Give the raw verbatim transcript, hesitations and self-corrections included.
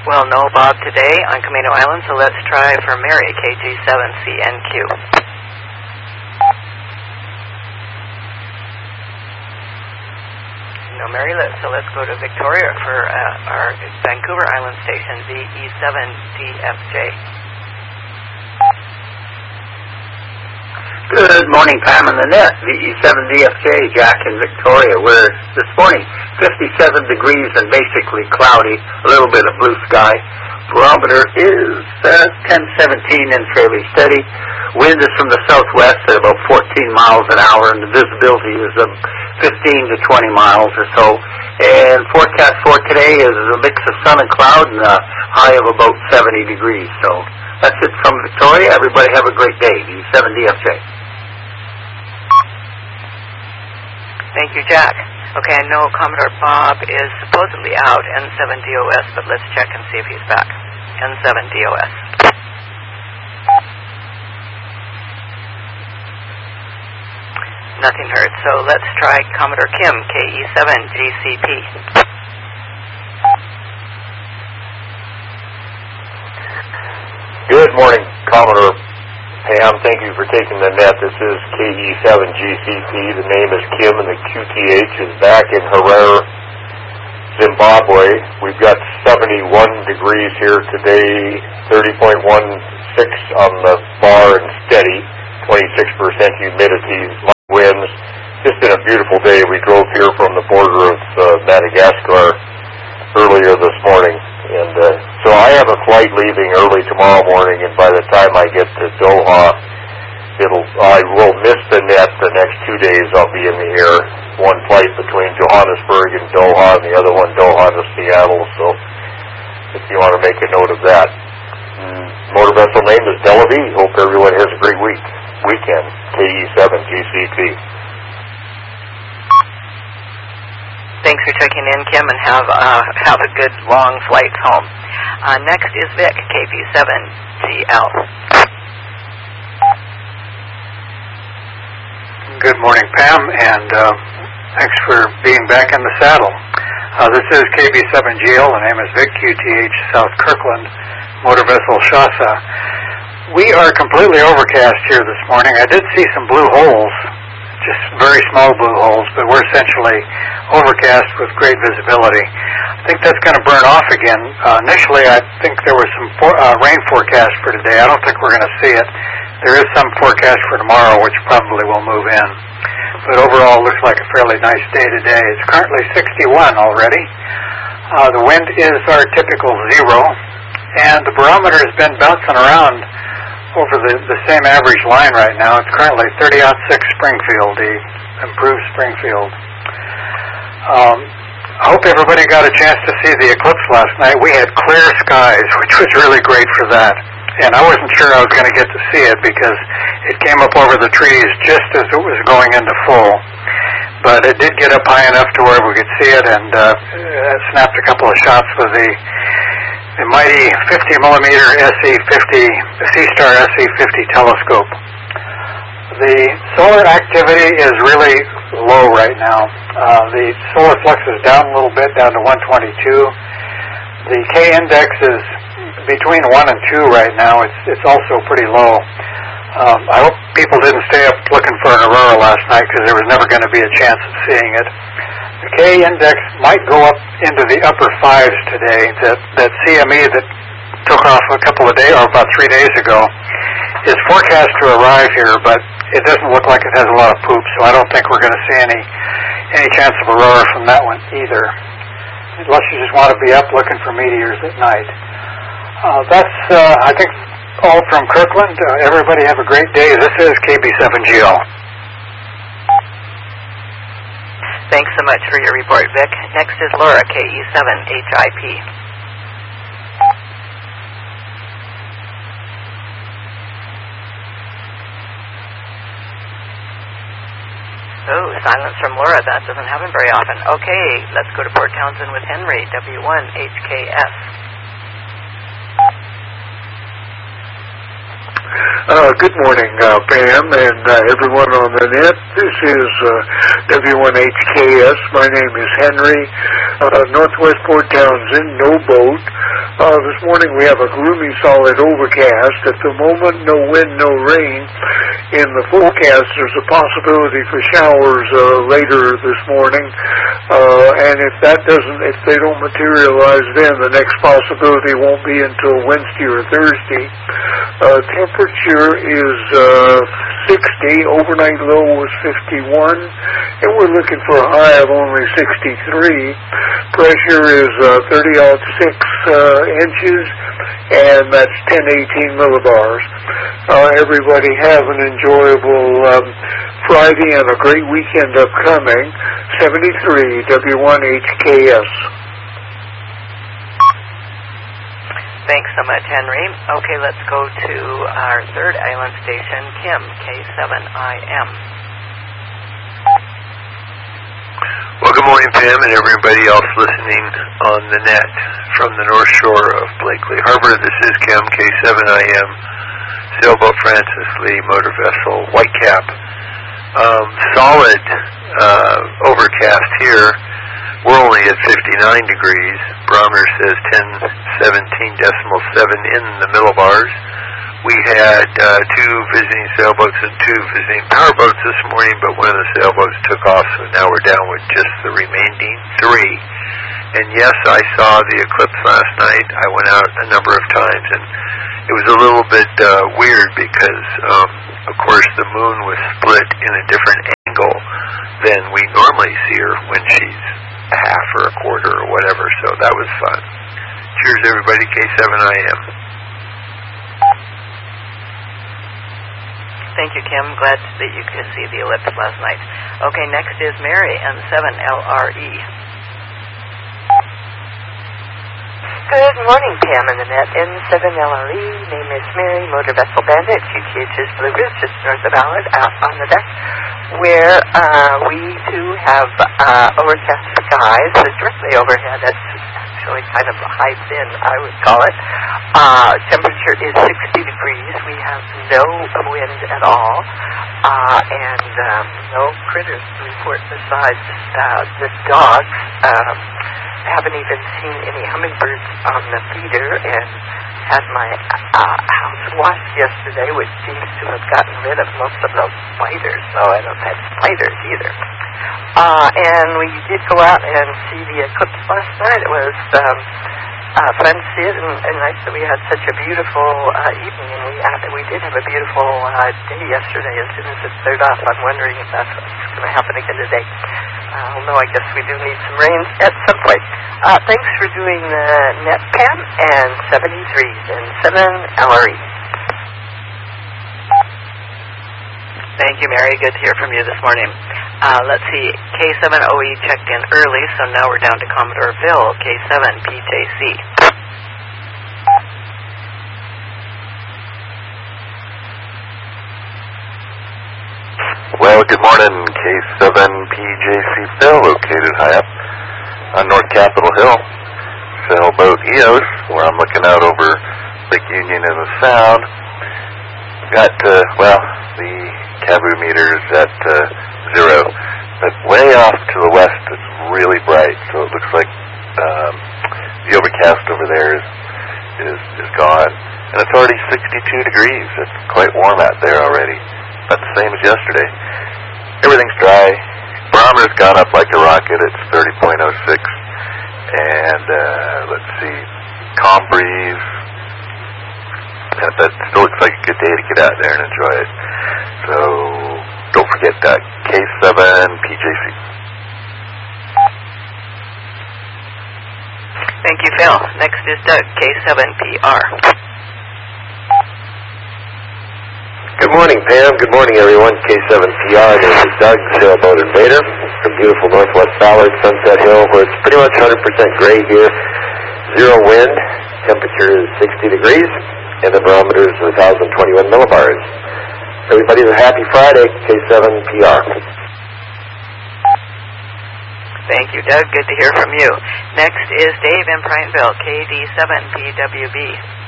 Well, no Bob today on Camino Island, so let's try for Mary, K G seven C N Q. No Mary, let's, so let's go to Victoria for uh, our Vancouver Island station, V E seven D F J. Good morning, Pam and the net. V E seven D F J, Jack in Victoria. We're this morning fifty-seven degrees and basically cloudy, a little bit of blue sky. Barometer is uh, ten seventeen and fairly steady. Wind is from the southwest at about fourteen miles an hour, and the visibility is um, fifteen to twenty miles or so. And forecast for today is a mix of sun and cloud and a high of about seventy degrees. So that's it from Victoria. Everybody have a great day. V E seven D F J. Thank you, Jack. Okay, I know Commodore Bob is supposedly out, N seven D O S, but let's check and see if he's back. N seven D O S. Nothing heard, so let's try Commodore Kim, K E seven G C P. Good morning, Commodore Pam. Thank you for taking the net. This is K E seven G C P. The name is Kim, and the Q T H is back in Harare, Zimbabwe. We've got seventy-one degrees here today, thirty point one six on the bar and steady, twenty-six percent humidity, light winds. Just been a beautiful day. We drove here from the border of uh, Madagascar earlier this morning. And uh, so I have a flight leaving early tomorrow morning, and by the time I get to Doha, it'll I will miss the net the next two days. I'll be in the air. One flight between Johannesburg and Doha, and the other one Doha to Seattle. So if you want to make a note of that. Mm, motor vessel name is Delavie. Hope everyone has a great week weekend. K E seven G C P. Thanks for checking in, Kim, and have uh, have a good long flight home. Uh, next is Vic, K V seven G L. Good morning, Pam, and uh, thanks for being back in the saddle. Uh, this is K V seven G L. The name is Vic, Q T H, South Kirkland, motor vessel Shasa. We are completely overcast here this morning. I did see some blue holes, just very small blue holes, but we're essentially overcast with great visibility. I think that's going to burn off again. Uh, initially, I think there was some for, uh, rain forecast for today. I don't think we're going to see it. There is some forecast for tomorrow, which probably will move in. But overall, it looks like a fairly nice day today. It's currently sixty-one already. Uh, the wind is our typical zero, and the barometer has been bouncing around over the, the same average line right now. It's currently thirty point six Springfield, the improved Springfield. Um, I hope everybody got a chance to see the eclipse last night. We had clear skies, which was really great for that. And I wasn't sure I was going to get to see it because it came up over the trees just as it was going into full. But it did get up high enough to where we could see it, and uh, snapped a couple of shots with the the mighty fifty millimeter S E fifty, C-Star S E fifty telescope. The solar activity is really low right now. Uh, the solar flux is down a little bit, down to one twenty-two. The K-index is between one and two right now. It's it's also pretty low. Um, I hope people didn't stay up looking for an aurora last night because there was never going to be a chance of seeing it. The K-index might go up into the upper fives today. That, that C M E that took off a couple of days, or about three days ago, is forecast to arrive here, but it doesn't look like it has a lot of poop, so I don't think we're going to see any any chance of aurora from that one either, unless you just want to be up looking for meteors at night. Uh, that's, uh, I think, all from Kirkland. Uh, everybody have a great day. This is K B seven G L. Thanks so much for your report, Vic. Next is Laura, K E seven H I P. Oh, silence from Laura. That doesn't happen very often. Okay, let's go to Port Townsend with Henry, W one H K S. Uh, good morning, uh, Pam, and uh, everyone on the net. This is uh, W one H K S. My name is Henry. Uh, Northwest Port Townsend, no boat. Uh, this morning we have a gloomy, solid overcast. At the moment, no wind, no rain. In the forecast, there's a possibility for showers uh, later this morning. Uh, and if that doesn't, if they don't materialize then, the next possibility won't be until Wednesday or Thursday. Uh, temperature is uh, sixty. Overnight low was fifty-one. And we're looking for a high of only sixty-three. Pressure is uh, thirty aught six uh, inches, and that's ten eighteen millibars. Uh, everybody have an enjoyable um, Friday and a great weekend upcoming. seventy-three W one H K S. Thanks so much, Henry. Okay, let's go to our third island station, Kim, K seven I M. Well, good morning, Pam, and everybody else listening on the net from the North Shore of Blakely Harbor. This is Kim, K seven I M, sailboat Francis Lee, motor vessel Whitecap. Um, solid uh, overcast here. We're only at fifty-nine degrees. Barometer says ten seventeen decimal seven in the millibars. We had uh, two visiting sailboats and two visiting powerboats this morning, but one of the sailboats took off, so now we're down with just the remaining three. And yes, I saw the eclipse last night. I went out a number of times, and it was a little bit uh, weird because, um, of course, the moon was split in a different angle than we normally see her when she's a half or a quarter or whatever, so that was fun. Cheers, everybody. K seven I M. Thank you, Kim. Glad that you could see the ellipse last night. Okay, next is Mary, N seven L R E. Good morning, Pam and the net. N seven L R E. Name is Mary, motor vessel Bandit. Q T H is Blue Ridge, just north of Ballard, out on the deck, where uh, we too have uh, overcast skies. It's directly overhead. It's actually kind of a high fin, I would call it. Uh, temperature is sixty degrees. We have no wind at all, uh, and um, no critters to report besides uh, the dogs. Um, haven't even seen any hummingbirds on the feeder, and had my uh, house washed yesterday, which seems to have gotten rid of most of those spiders, so I don't have spiders either. Uh, and we did go out and see the eclipse last night. It was um, uh, fun to see it, and, and nice that we had such a beautiful uh, evening. And we uh, we did have a beautiful uh, day yesterday. As soon as it cleared off, I'm wondering if that's what's going to happen again today. Uh, no, I guess we do need some rain at some point. Uh, thanks for doing the net, Pam, and seventy-threes and seven L R E. Thank you, Mary. Good to hear from you this morning. Uh, let's see. K seven O E checked in early, so now we're down to Commodore Bill, K seven P J C. Well, good morning, K seven P J C Phil, located high up on North Capitol Hill. Sailboat E O S, where I'm looking out over Lake Union and the Sound. Got, uh, well, the Cabu meter is at uh, zero, but way off to the west it's really bright, so it looks like um, the overcast over there is, is, is gone. And it's already sixty-two degrees. It's quite warm out there already. About the same as yesterday. Everything's dry. Barometer's gone up like a rocket. It's thirty point oh six. And uh, let's see, calm breeze. And that still looks like a good day to get out there and enjoy it. So don't forget that. K seven P J C. Thank you, Phil. Next is Doug, K seven P R. Good morning, Pam. Good morning, everyone. K seven P R. This is Doug, sailboat invader from beautiful Northwest Ballard, Sunset Hill, where it's pretty much one hundred percent gray here. Zero wind. Temperature is sixty degrees, and the barometer is one thousand twenty-one millibars. Everybody have a happy Friday. K seven P R. Thank you, Doug. Good to hear from you. Next is Dave in Prineville, K D seven P W B.